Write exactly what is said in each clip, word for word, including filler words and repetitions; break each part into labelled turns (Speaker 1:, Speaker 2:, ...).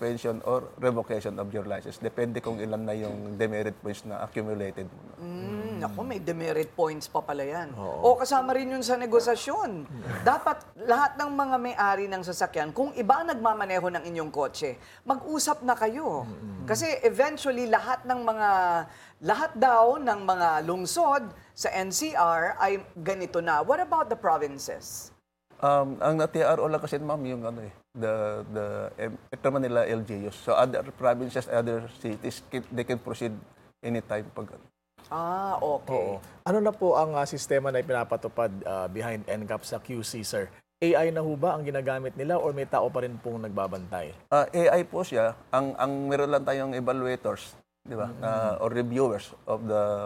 Speaker 1: suspension or revocation of your license. Depende kung ilan na yung demerit points na accumulated mo.
Speaker 2: Mm, naku, may demerit points pa pala yan. O kasama rin yun sa negosasyon. Dapat lahat ng mga may-ari ng sasakyan, kung iba ang nagmamaneho ng inyong kotse, mag-usap na kayo. Kasi eventually, lahat ng mga, lahat daw ng mga lungsod sa N C R ay ganito na. What about the provinces?
Speaker 1: Um, ang T R O lang kasi, ma'am, yung ano eh, the, the um, Metro Manila L G Us. So other provinces, other cities, can- they can proceed anytime pag
Speaker 2: Ah, okay.
Speaker 3: Oo. Ano na po ang ah, sistema na ipinapatupad ah, behind N C A P sa Q C, sir? A I na ho ba ang ginagamit nila or may tao pa rin pong nagbabantay?
Speaker 1: Ah, A I po siya, ang ang meron lang tayong evaluators, di ba? Na- or reviewers of the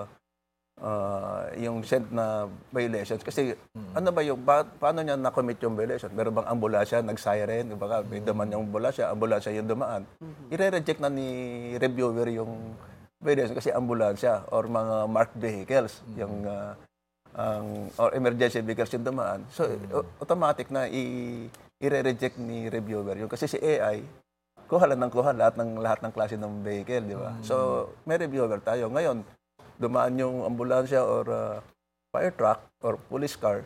Speaker 1: ah, yung sent na violations. Kasi ano ba yung, pa, paano niya na-commit yung violation? Meron bang ambulansya, nag-siren, di ba? May dumaan yung ambulansya, ambulansya yung dumaan. I-reject na ni reviewer yung violation kasi ambulansya or mga marked vehicles, yung ah, ang or emergency vehicles yung dumaan. So, o- automatic na i- i-reject ni reviewer yun. Kasi si A I, kuha lang ng kuha lahat ng lahat ng klase ng vehicle, di ba? So, may reviewer tayo. Ngayon, dumaan yung ambulansya or uh, fire truck or police car,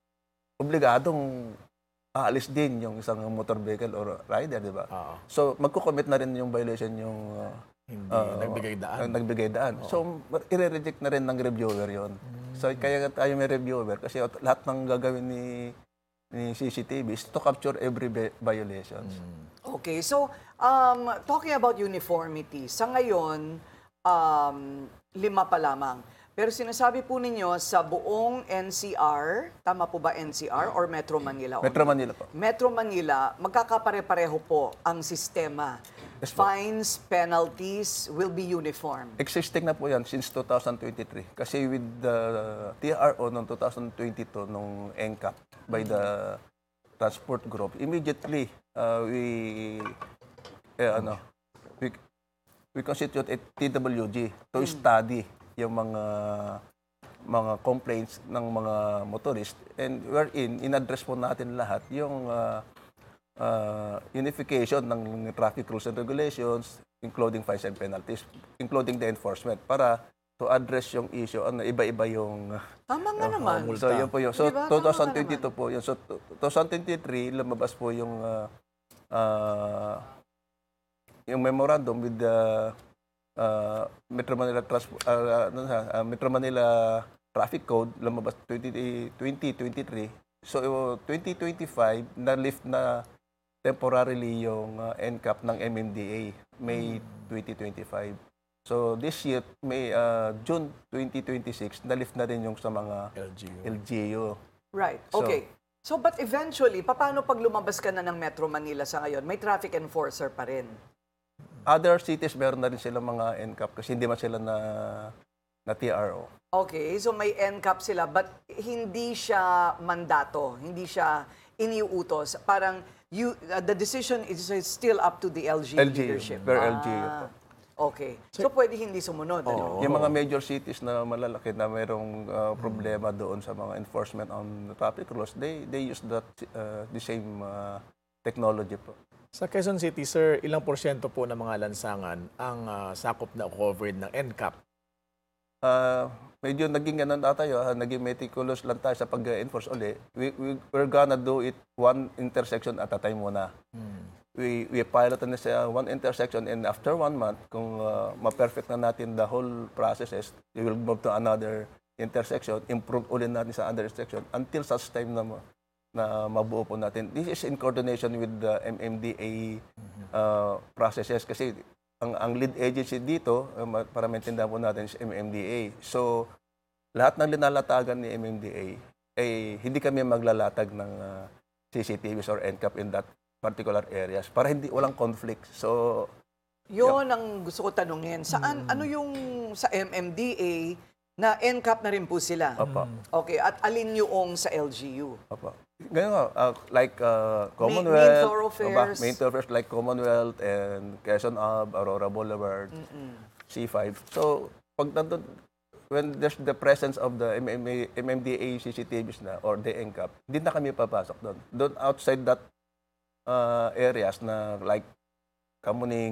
Speaker 1: obligadong aalis din yung isang motor vehicle or rider, di ba?
Speaker 3: Oo.
Speaker 1: So, magko-commit na rin yung violation yung uh,
Speaker 3: Hindi
Speaker 1: Ah,
Speaker 3: nagbigay daan.
Speaker 1: ang nagbigay daan. So, i-reject na rin ng reviewer yon. So, kaya nga tayo may reviewer kasi ot- lahat ng gagawin ni ni C C T V is to capture every vi- violations.
Speaker 2: Okay, so um, talking about uniformity, sa ngayon, um, lima pa lamang. Pero sinasabi po ninyo sa buong N C R, tama po ba N C R or Metro Manila?
Speaker 1: Metro Manila po.
Speaker 2: Metro Manila, magkakapare-pareho po ang sistema.
Speaker 1: Yes po.
Speaker 2: Fines, penalties will be uniform.
Speaker 1: Existing na po yan since two thousand twenty-three. Kasi with the T R O noong two thousand twenty-two, nung N C A P by the transport group, immediately uh, we eh, ano, we, we constitute a T W G to study yung mga mga complaints ng mga motorist, and wherein in-address po natin lahat yung uh, uh, unification ng traffic rules and regulations, including fines and penalties, including the enforcement, para to address yung issue, ano, iba-iba yung
Speaker 2: Tama nga naman.
Speaker 1: so yun po yun. So
Speaker 2: Diba? Tama
Speaker 1: twenty twenty-two
Speaker 2: ka
Speaker 1: po yun. So twenty twenty-three lumabas po yung uh, uh, yung memorandum with the uh, Metro Manila Trans- uh, ano na, uh, Metro Manila Traffic Code, lumabas twenty twenty-three. So twenty twenty-five na lift na temporarily yung uh, N C A P ng M M D A May twenty twenty-five. So this year, May uh, June twenty twenty-six, na lift na rin yung sa mga
Speaker 3: L G U.
Speaker 1: L G U.
Speaker 2: Right,
Speaker 1: So-
Speaker 2: okay. So, but eventually, paano pag lumabas ka na ng Metro Manila sa ngayon, may traffic enforcer pa rin?
Speaker 1: Other cities, meron na rin sila mga N C A P kasi hindi man sila na, na T R O.
Speaker 2: Okay, so may N C A P sila, but hindi siya mandato, hindi siya iniuutos. Parang you, uh, the decision is, is still up to the L G U
Speaker 1: L G U,
Speaker 2: leadership.
Speaker 1: per L G U po.
Speaker 2: Okay, so pwede hindi sumunod. Ano?
Speaker 1: Yung mga major cities na malalaki na mayroong uh, problema doon sa mga enforcement on the traffic rules, they they use that uh, the same uh, technology po.
Speaker 3: Sa Quezon City, sir, ilang porsyento po ng mga lansangan ang ah, sakop na covered ng N C A P?
Speaker 1: Uh, medyo naging ganun na tayo, ah, naging meticulous lang tayo sa pag-enforce uli. We, we, we're gonna do it one intersection at a time muna. We, we pilot na sa one intersection, and after one month, kung uh, ma-perfect na natin the whole processes, we will move to another intersection, improve ulit natin sa other intersection until such time na, ma- na mabuo po natin. This is in coordination with the M M D A uh, processes kasi ang, ang lead agency dito, uh, ma- para maintindihan po natin, is M M D A. So, lahat ng linalatagan ni M M D A, eh, hindi kami maglalatag ng uh, C C T Vs or N C A P in that particular areas para hindi walang conflict. So,
Speaker 2: Yun ang gusto ko tanungin. Saan, ano yung sa M M D A na N C A P na rin po sila?
Speaker 1: Opo.
Speaker 2: Okay, at alin yung sa L G U?
Speaker 1: Opo. Ganyan nga, uh, like uh,
Speaker 2: Main-
Speaker 1: Commonwealth,
Speaker 2: main thoroughfares.
Speaker 1: Main thoroughfares like Commonwealth and Quezon Ave, Aurora Boulevard, C five. So, pag nandun, when there's the presence of the M M A, M M D A C C T Vs na or the N C A P, hindi na kami papasok doon. Doon outside that uh, areas na like kamo ni